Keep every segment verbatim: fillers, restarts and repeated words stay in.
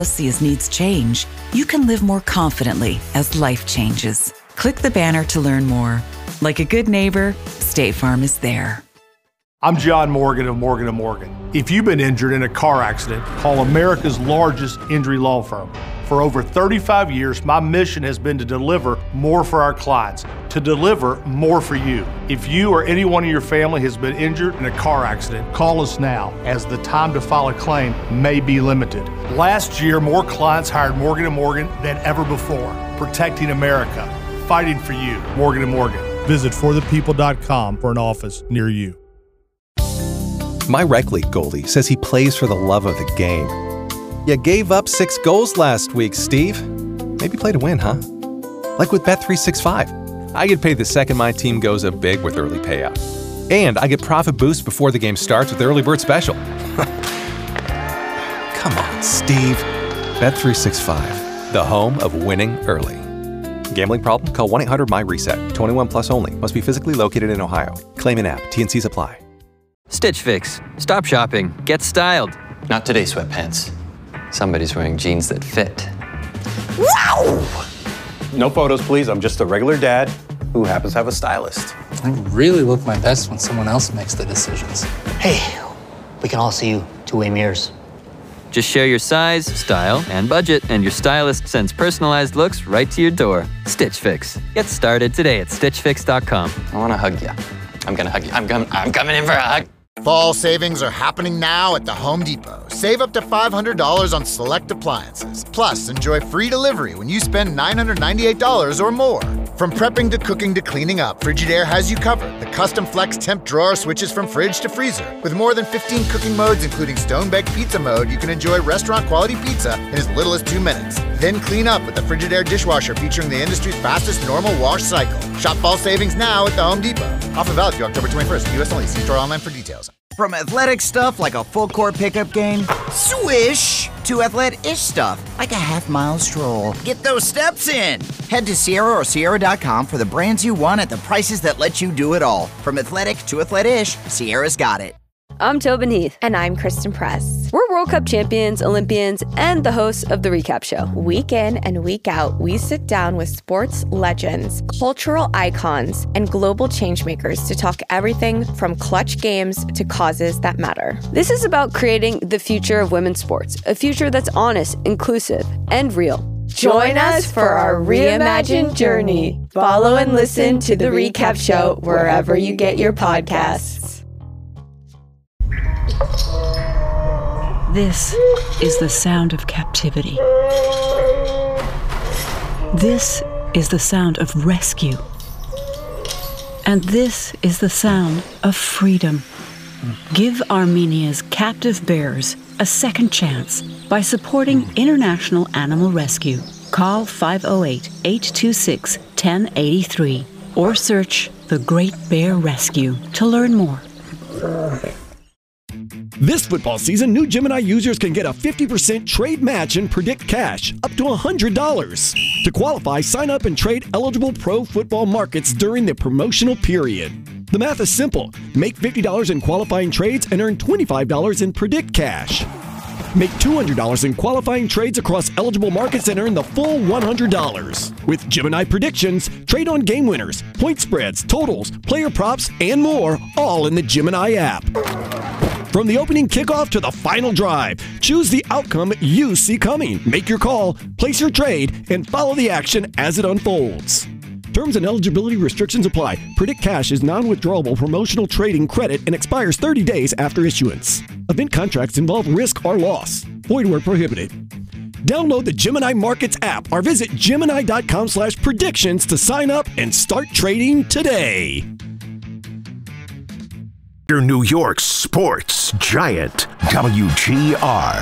As needs change, you can live more confidently as life changes. Click the banner to learn more. Like a good neighbor, State Farm is there. I'm John Morgan of Morgan and Morgan. If you've been injured in a car accident, call America's largest injury law firm. For over thirty-five years, my mission has been to deliver more for our clients, to deliver more for you. If you or anyone in your family has been injured in a car accident, call us now, as the time to file a claim may be limited. Last year, more clients hired Morgan and Morgan than ever before, protecting America, fighting for you. Morgan and Morgan. Visit for the people dot com for an office near you. My rec league goalie says he plays for the love of the game. You gave up six goals last week, Steve. Maybe play to win, huh? Like with Bet three sixty-five. I get paid the second my team goes up big with early payout. And I get profit boost before the game starts with the early bird special. Come on, Steve. Bet three sixty-five, the home of winning early. Gambling problem? Call one eight hundred M Y reset. twenty-one plus only. Must be physically located in Ohio. Claim in app. T and Cs apply. Stitch Fix. Stop shopping. Get styled. Not today, sweatpants. Somebody's wearing jeans that fit. Wow! No photos, please. I'm just a regular dad who happens to have a stylist. I really look my best when someone else makes the decisions. Hey, we can all see you two-way mirrors. Just share your size, style, and budget, and your stylist sends personalized looks right to your door. Stitch Fix. Get started today at stitch fix dot com. I want to hug you. I'm going to hug you. I'm, com- I'm coming in for a hug. Fall savings are happening now at the Home Depot. Save up to five hundred dollars on select appliances. Plus, enjoy free delivery when you spend nine hundred ninety-eight dollars or more. From prepping to cooking to cleaning up, Frigidaire has you covered. The custom flex temp drawer switches from fridge to freezer. With more than fifteen cooking modes, including stone-baked pizza mode, you can enjoy restaurant-quality pizza in as little as two minutes. Then clean up with the Frigidaire dishwasher featuring the industry's fastest normal wash cycle. Shop fall savings now at the Home Depot. Offer valid through October twenty-first. U S only. See store online for details. From athletic stuff like a full court pickup game, swish, to athletic-ish stuff like a half mile stroll. Get those steps in. Head to Sierra or Sierra dot com for the brands you want at the prices that let you do it all. From athletic to athletic-ish, Sierra's got it. I'm Tobin Heath. And I'm Kristen Press. We're World Cup champions, Olympians, and the hosts of The Recap Show. Week in and week out, we sit down with sports legends, cultural icons, and global changemakers to talk everything from clutch games to causes that matter. This is about creating the future of women's sports, a future that's honest, inclusive, and real. Join us for our reimagined journey. Follow and listen to The Recap Show wherever you get your podcasts. This is the sound of captivity. This is the sound of rescue. And this is the sound of freedom. Give Armenia's captive bears a second chance by supporting International Animal Rescue. Call five oh eight, eight two six, one oh eight three or search The Great Bear Rescue to learn more. This football season, new Gemini users can get a fifty percent trade match and predict cash, up to one hundred dollars. To qualify, sign up and trade eligible pro football markets during the promotional period. The math is simple. Make fifty dollars in qualifying trades and earn twenty-five dollars in predict cash. Make two hundred dollars in qualifying trades across eligible markets and earn the full one hundred dollars. With Gemini Predictions, trade on game winners, point spreads, totals, player props, and more, all in the Gemini app. From the opening kickoff to the final drive, choose the outcome you see coming. Make your call, place your trade, and follow the action as it unfolds. Terms and eligibility restrictions apply. Predict Cash is non-withdrawable promotional trading credit and expires thirty days after issuance. Event contracts involve risk or loss. Void where prohibited. Download the Gemini Markets app or visit Gemini dot com slash predictions to sign up and start trading today. Your New York sports giant, W G R.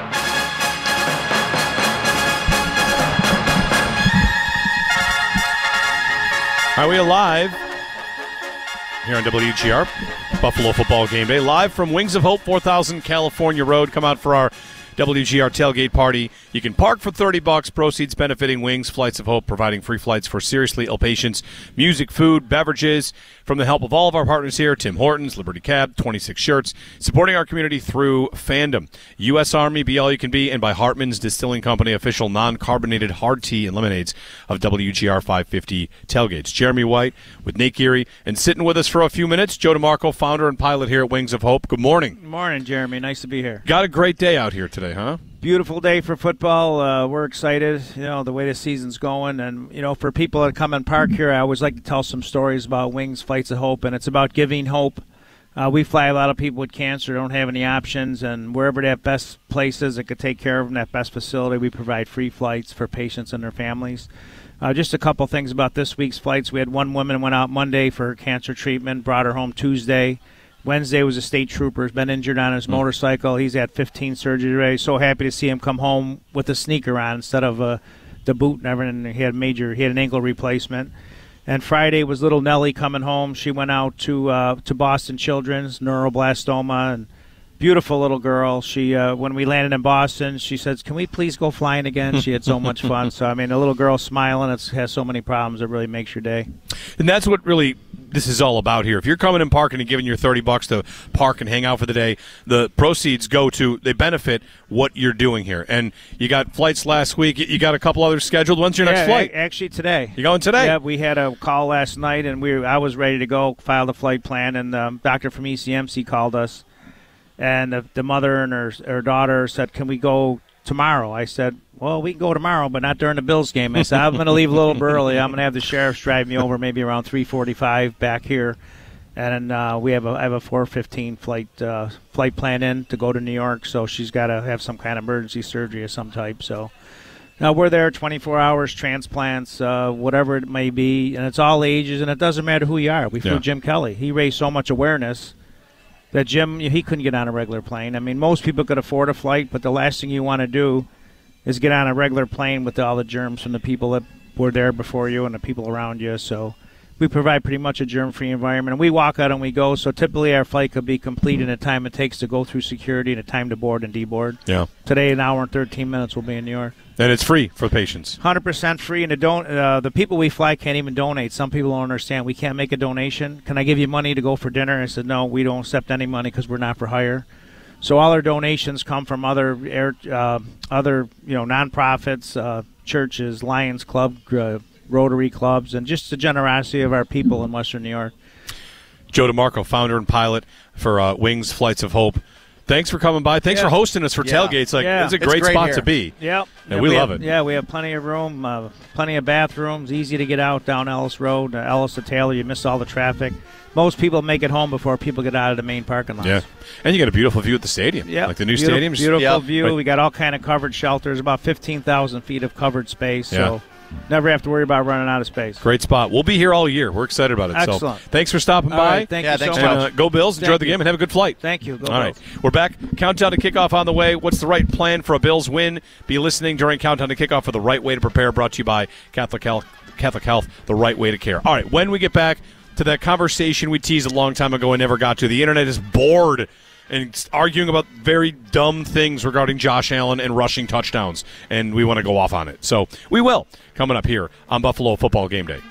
Are we alive here on W G R? Buffalo Football Game Day, live from Wings of Hope, four thousand California Road. Come out for our W G R Tailgate Party. You can park for thirty bucks, proceeds benefiting Wings Flights of Hope, providing free flights for seriously ill patients, music, food, beverages, from the help of all of our partners here, Tim Hortons, Liberty Cab, twenty-six Shirts, supporting our community through fandom. U S Army, Be All You Can Be, and by Hartman's Distilling Company, official non-carbonated hard tea and lemonades of W G R five fifty Tailgates. Jeremy White with Nate Geary, and sitting with us for a few minutes, Joe DeMarco, founder and pilot here at Wings of Hope. Good morning. Good morning, Jeremy. Nice to be here. Got a great day out here today, huh? Beautiful day for football. Uh, we're excited, you know, the way the season's going. And, you know, for people that come and park here, I always like to tell some stories about Wings Flights of Hope, and it's about giving hope. Uh, we fly a lot of people with cancer, don't have any options, and wherever they have best places that could take care of them, that best facility, we provide free flights for patients and their families. Uh, just a couple things about this week's flights. We had one woman went out Monday for her cancer treatment, brought her home Tuesday. Wednesday was a state trooper, has been injured on his mm. motorcycle. He's had fifteen surgeries already. So happy to see him come home with a sneaker on instead of uh, the boot and everything. He had major, he had an ankle replacement. And Friday was little Nellie coming home. She went out to uh, to Boston Children's, neuroblastoma, and beautiful little girl. She uh, when we landed in Boston, she says, "Can we please go flying again?" She had so much fun. So I mean, a little girl smiling, it has so many problems. It really makes your day. And that's what really this is all about here. If you're coming and parking and giving your thirty bucks to park and hang out for the day, the proceeds go to, they benefit what you're doing here. And you got flights last week. You got a couple others scheduled. When's your yeah, next flight? Actually today. You going today? Yeah, we had a call last night, and we were, I was ready to go, file the flight plan, and um, Doctor from E C M C called us. And the, the mother and her, her daughter said, "Can we go tomorrow?" I said, "Well, we can go tomorrow, but not during the Bills game." I said, "I'm going to leave a little bit early. I'm going to have the sheriffs drive me over maybe around three forty-five back here." And uh, we have a I have a four fifteen flight uh, flight plan in to go to New York, so she's got to have some kind of emergency surgery of some type. So now we're there twenty-four hours, transplants, uh, whatever it may be, and it's all ages, and it doesn't matter who you are. We flew Yeah. Jim Kelly. He raised so much awareness that Jim, he couldn't get on a regular plane. I mean, most people could afford a flight, but the last thing you want to do is get on a regular plane with all the germs from the people that were there before you and the people around you. So we provide pretty much a germ-free environment. And we walk out and we go. So typically our flight could be complete in the time it takes to go through security and the time to board and deboard. Yeah. Today, an hour and thirteen minutes, we'll be in New York. And it's free for patients. one hundred percent free, and the, don- uh, the people we fly can't even donate. Some people don't understand. We can't make a donation. Can I give you money to go for dinner? I said, no, we don't accept any money because we're not for hire. So all our donations come from other air, uh, other you know nonprofits, uh, churches, Lions Club, uh, Rotary clubs, and just the generosity of our people in Western New York. Joe DeMarco, founder and pilot for uh, Wings Flights of Hope. Thanks for coming by. Thanks Yeah. for hosting us for Yeah. tailgates. Like Yeah. it's a It's great, great spot here. to be. Yep. And Yeah, we, we love have, it. Yeah, we have plenty of room, uh, plenty of bathrooms, easy to get out down Ellis Road, uh, Ellis to Taylor. You miss all the traffic. Most people make it home before people get out of the main parking lot. Yeah, and you got a beautiful view at the stadium. Yeah, like the new beautiful, stadiums. Beautiful Yep. view. Right. We got all kind of covered shelters, about fifteen thousand feet of covered space. Yeah. So never have to worry about running out of space. Great spot. We'll be here all year. We're excited about it. So Excellent. thanks for stopping All by. right, thank you so and, much. Uh, go Bills. Enjoy Thank the you. game and have a good flight. Thank you. Go all Bills. right. We're back. Countdown to kickoff on the way. What's the right plan for a Bills win? Be listening during Countdown to Kickoff for the right way to prepare. Brought to you by Catholic Health. Catholic Health, the right way to care. All right. When we get back to that conversation we teased a long time ago and never got to, the internet is bored and arguing about very dumb things regarding Josh Allen and rushing touchdowns, and we want to go off on it. So we will, coming up here on Buffalo Football Game Day.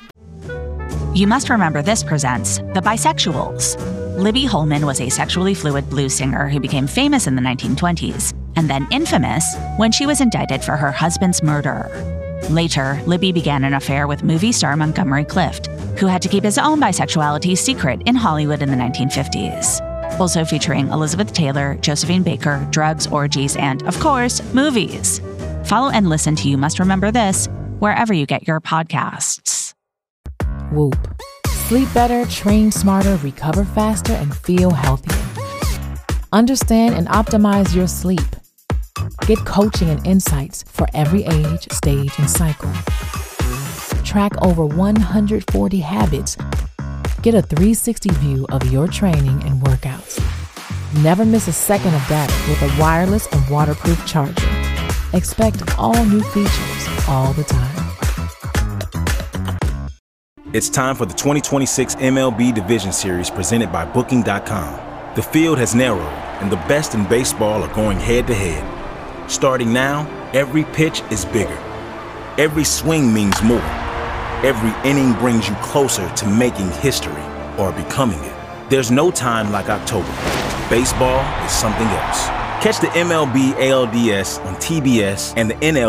You must remember this presents The Bisexuals. Libby Holman was a sexually fluid blues singer who became famous in the nineteen twenties, and then infamous when she was indicted for her husband's murder. Later, Libby began an affair with movie star Montgomery Clift, who had to keep his own bisexuality secret in Hollywood in the nineteen fifties. Also featuring Elizabeth Taylor, Josephine Baker, drugs, orgies, and, of course, movies. Follow and listen to You Must Remember This wherever you get your podcasts. Whoop. Sleep better, train smarter, recover faster, and feel healthier. Understand and optimize your sleep. Get coaching and insights for every age, stage, and cycle. Track over one hundred forty habits. Get a three sixty view of your training and workouts. Never miss a second of data with a wireless and waterproof charger. Expect all new features all the time. It's time for the twenty twenty-six M L B Division Series presented by Booking dot com. The field has narrowed, and the best in baseball are going head-to-head. Starting now, every pitch is bigger. Every swing means more. Every inning brings you closer to making history or becoming it. There's no time like October. Baseball is something else. Catch the M L B A L D S on T B S and the N L